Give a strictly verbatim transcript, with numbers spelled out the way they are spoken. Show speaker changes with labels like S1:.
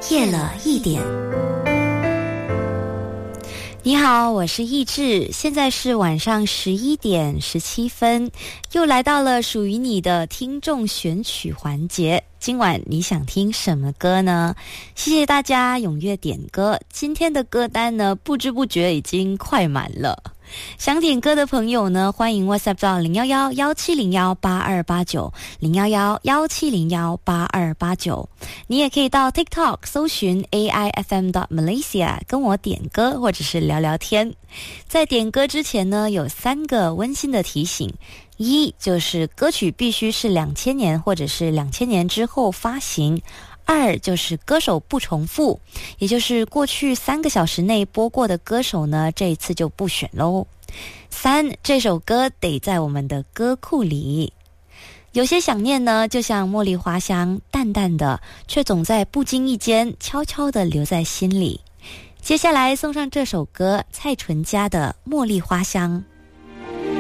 S1: 夜了一点。你好，我是易志，现在是晚上十一点十七分，又来到了属于你的听众选曲环节。今晚你想听什么歌呢？谢谢大家踊跃点歌，今天的歌单呢，不知不觉已经快满了。想点歌的朋友呢，欢迎 WhatsApp 到零一一一七零一八二八九 零一一一七零一八二八九。你也可以到 TikTok 搜寻 A I F M Malaysia 跟我点歌或者是聊聊天。在点歌之前呢，有三个温馨的提醒。一就是歌曲必须是两千年或者是两千年之后发行。二就是歌手不重复，也就是过去三个小时内播过的歌手呢，这一次就不选喽。三，这首歌得在我们的歌库里。有些想念呢，就像茉莉花香，淡淡的，却总在不经意间悄悄地留在心里。接下来送上这首歌，蔡淳佳的《茉莉花香》。